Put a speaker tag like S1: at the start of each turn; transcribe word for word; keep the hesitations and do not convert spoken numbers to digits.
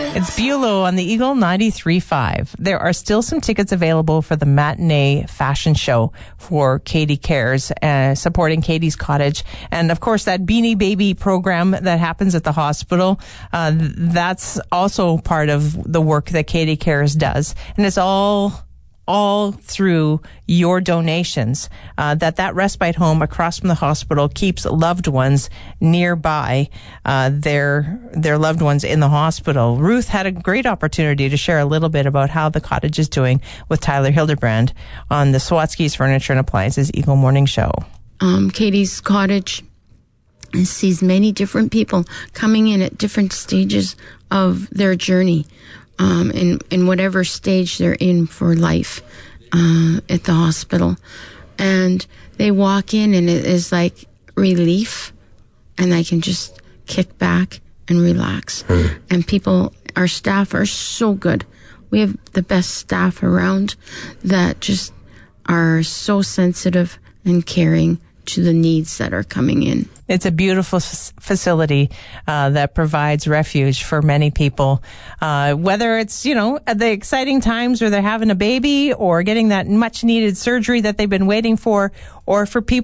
S1: It's Bulow on the Eagle ninety-three point five. There are still some tickets available for the matinee fashion show for Katie Cares, uh, supporting Katie's Cottage. And, of course, that Beanie Baby program that happens at the hospital, uh, that's also part of the work that Katie Cares does. And it's all... all through your donations, uh, that that respite home across from the hospital keeps loved ones nearby, uh, their their loved ones in the hospital. Ruth had a great opportunity to share a little bit about how the cottage is doing with Tyler Hildebrand on the Swatsky's Furniture and Appliances Eagle Morning Show.
S2: Um, Katie's Cottage sees many different people coming in at different stages of their journey. Um, in, in whatever stage they're in for life uh, at the hospital. And they walk in and it is like relief, and they can just kick back and relax. Mm. And people, our staff are so good. We have the best staff around that just are so sensitive and caring to the needs that are coming in.
S1: It's a beautiful f- facility uh, that provides refuge for many people, uh, whether it's, you know, at the exciting times where they're having a baby or getting that much needed surgery that they've been waiting for, or for people